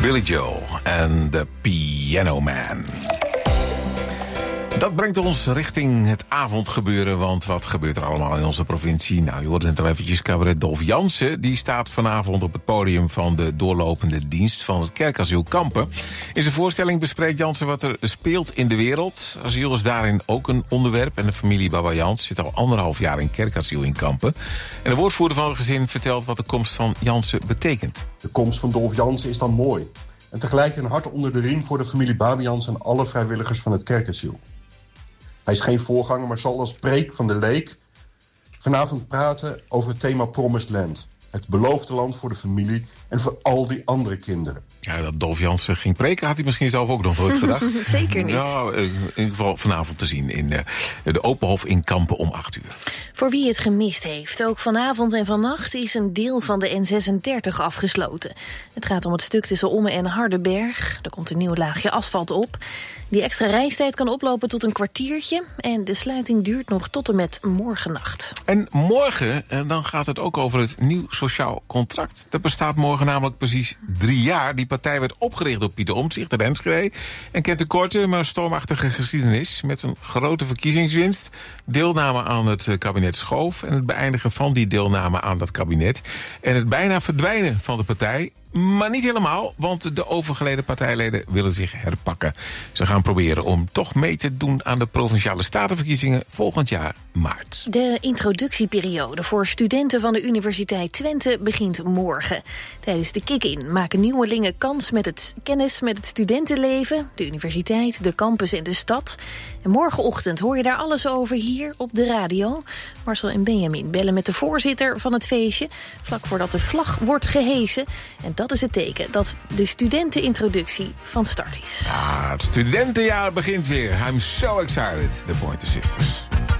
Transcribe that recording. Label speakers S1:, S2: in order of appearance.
S1: Billy Joel en The Piano Man. Dat brengt ons richting het avondgebeuren, want wat gebeurt er allemaal in onze provincie? Nou, je hoorde net al eventjes cabaret Dolf Jansen. Die staat vanavond op het podium van de doorlopende dienst van het kerkasiel Kampen. In zijn voorstelling bespreekt Jansen wat er speelt in de wereld. Asiel is daarin ook een onderwerp en de familie Baba Jans zit al 1,5 jaar in kerkasiel in Kampen. En de woordvoerder van het gezin vertelt wat de komst van Jansen betekent.
S2: De komst van Dolf Jansen is dan mooi. En tegelijk een hart onder de riem voor de familie Baba Jans en alle vrijwilligers van het kerkasiel. Hij is geen voorganger, maar zal als preek van de leek vanavond praten over het thema Promised Land. Het beloofde land voor de familie en voor al die andere kinderen.
S1: Ja, dat Dolf Jansen ging preken had hij misschien zelf ook nog nooit gedacht.
S3: Zeker niet.
S1: Nou, in ieder geval vanavond te zien in de Openhof in Kampen om 8:00.
S3: Voor wie het gemist heeft, ook vanavond en vannacht is een deel van de N36 afgesloten. Het gaat om het stuk tussen Omme en Hardenberg. Er komt een nieuw laagje asfalt op. Die extra reistijd kan oplopen tot een kwartiertje. En de sluiting duurt nog tot en met morgennacht.
S1: En morgen, dan gaat het ook over het nieuw sociaal contract. Dat bestaat morgen namelijk precies 3 jaar. Die partij werd opgericht door Pieter Omtzigt uit Enschede en kent een korte, maar stormachtige geschiedenis met een grote verkiezingswinst, deelname aan het kabinet Schoof en het beëindigen van die deelname aan dat kabinet en het bijna verdwijnen van de partij. Maar niet helemaal, want de overgeleden partijleden willen zich herpakken. Ze gaan proberen om toch mee te doen aan de Provinciale Statenverkiezingen volgend jaar maart.
S3: De introductieperiode voor studenten van de Universiteit Twente begint morgen. Tijdens de kick-in maken nieuwelingen kennis met het studentenleven, de universiteit, de campus en de stad. En morgenochtend hoor je daar alles over hier op de radio. Marcel en Benjamin bellen met de voorzitter van het feestje, vlak voordat de vlag wordt gehesen. En dat is het teken dat de studentenintroductie van start is.
S1: Ja, het studentenjaar begint weer. I'm so excited. The Pointer Sisters.